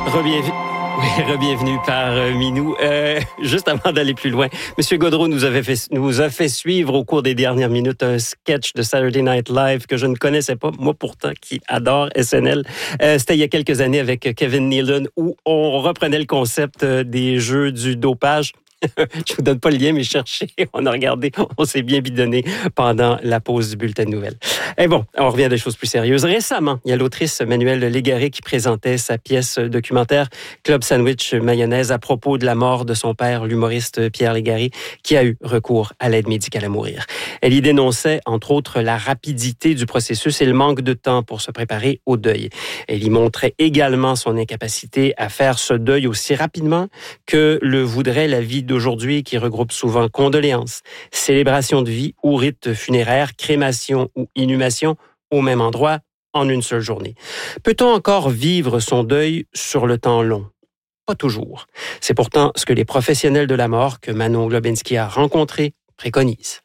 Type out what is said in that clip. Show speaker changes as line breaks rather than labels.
Rebienvenue. Oui, re-bienvenue par Minou. Juste avant d'aller plus loin, M. Gaudreau nous a fait suivre au cours des dernières minutes un sketch de Saturday Night Live que je ne connaissais pas, moi pourtant qui adore SNL. C'était il y a quelques années avec Kevin Nealon où on reprenait le concept des jeux du dopage. Je vous donne pas le lien, mais cherchez. On a regardé, on s'est bien bidonné pendant la pause du bulletin de nouvelles. Et bon, on revient à des choses plus sérieuses. Récemment, il y a l'autrice Manuelle Légaré qui présentait sa pièce documentaire Club Sandwich Mayonnaise à propos de la mort de son père, l'humoriste Pierre Légaré, qui a eu recours à l'aide médicale à mourir. Elle y dénonçait, entre autres, la rapidité du processus et le manque de temps pour se préparer au deuil. Elle y montrait également son incapacité à faire ce deuil aussi rapidement que le voudrait la vie d'aujourd'hui qui regroupe souvent condoléances, célébration de vie ou rites funéraires, crémation ou inhumation au même endroit en une seule journée. Peut-on encore vivre son deuil sur le temps long? Pas toujours. C'est pourtant ce que les professionnels de la mort que Manon Globinski a rencontrés préconisent.